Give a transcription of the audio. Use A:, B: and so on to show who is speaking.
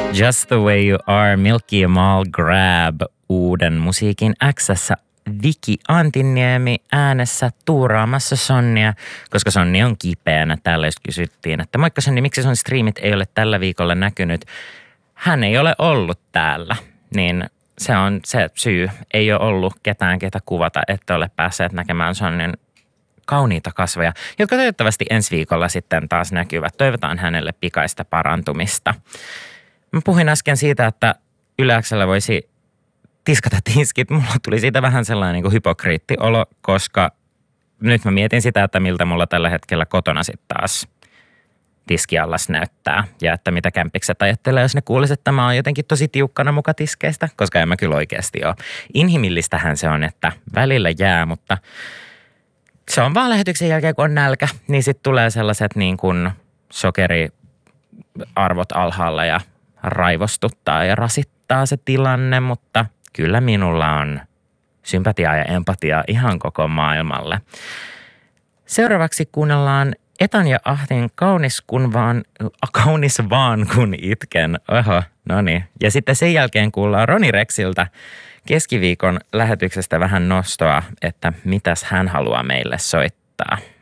A: Just the way you are, Milky Mall Grab, uuden musiikin X:ssä Viki Antiniemi äänessä tuuraamassa Sonnia, koska Sonni on kipeänä. Täällä just kysyttiin, että moikka Sonni, miksi sun striimit ei ole tällä viikolla näkynyt? Hän ei ole ollut täällä, niin se on se syy. Ei ole ollut ketään, ketä kuvata, että ole päässeet näkemään Sonnin kauniita kasvoja, jotka toivottavasti ensi viikolla sitten taas näkyvät. Toivotaan hänelle pikaista parantumista. Mä puhuin äsken siitä, että Yle X:llä voisi tiskata tiskit. Mulla tuli siitä vähän sellainen niin kuin hypokriittiolo, koska nyt mä mietin sitä, että miltä mulla tällä hetkellä kotona sitten taas tiskiallas näyttää. Ja että mitä kämpikset ajattelee, jos ne kuulisi, että mä oon jotenkin tosi tiukkana muka tiskeistä, koska en mä kyllä oikeasti ole. Inhimillistähän se on, että välillä jää, mutta se on vaan lähetyksen jälkeen, kun on nälkä, niin sitten tulee sellaiset niin kuin sokeriarvot alhaalla ja raivostuttaa ja rasittaa se tilanne, mutta kyllä minulla on sympatiaa ja empatiaa ihan koko maailmalle. Seuraavaksi kuunnellaan Etan ja Ahtin kaunis vaan kun itken. Oho, no niin. Ja sitten sen jälkeen kuullaan Roni Rexiltä keskiviikon lähetyksestä vähän nostoa, että mitäs hän haluaa meille soittaa.